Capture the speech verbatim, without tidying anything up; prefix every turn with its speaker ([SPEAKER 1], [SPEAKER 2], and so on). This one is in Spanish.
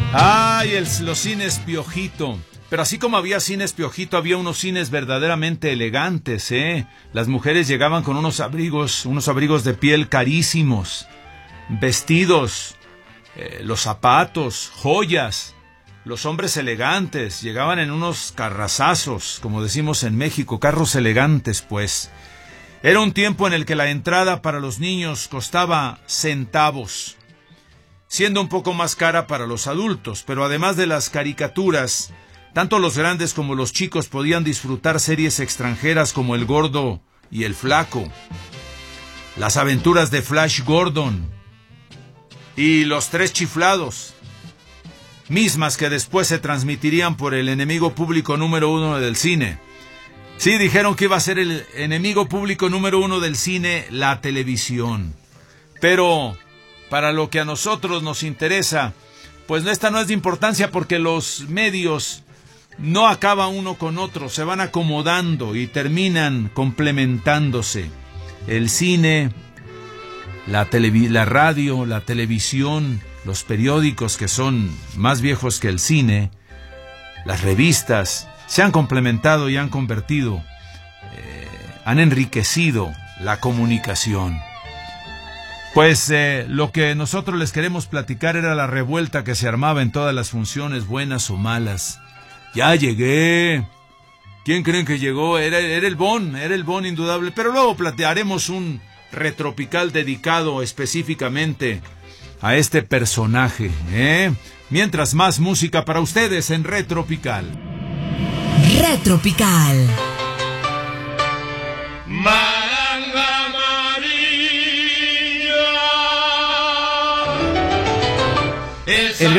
[SPEAKER 1] Ay, el, los cines Piojito. Pero así como había cines Piojito, había unos cines verdaderamente elegantes, ¿eh? Las mujeres llegaban con unos abrigos, unos abrigos de piel carísimos, vestidos, eh, los zapatos, joyas. Los hombres elegantes llegaban en unos carrazazos, como decimos en México, carros elegantes, pues. Era un tiempo en el que la entrada para los niños costaba centavos, siendo un poco más cara para los adultos, pero además de las caricaturas, tanto los grandes como los chicos podían disfrutar series extranjeras como El Gordo y el Flaco, Las Aventuras de Flash Gordon y Los Tres Chiflados, mismas que después se transmitirían por el enemigo público número uno del cine. Sí, dijeron que iba a ser el enemigo público número uno del cine, la televisión. Pero para lo que a nosotros nos interesa, pues esta no es de importancia porque los medios no acaba uno con otro, se van acomodando y terminan complementándose. El cine, la, televi- la radio, la televisión, los periódicos que son más viejos que el cine, las revistas, se han complementado y han convertido, eh, han enriquecido la comunicación. Pues eh, lo que nosotros les queremos platicar era la revuelta que se armaba en todas las funciones, buenas o malas. Ya llegué. ¿Quién creen que llegó? Era, era el Bon, era el Bon indudable. Pero luego plantearemos un retropical dedicado específicamente a este personaje, ¿eh? Mientras más música para ustedes en Retropical.
[SPEAKER 2] Retropical.
[SPEAKER 3] Maranga María. El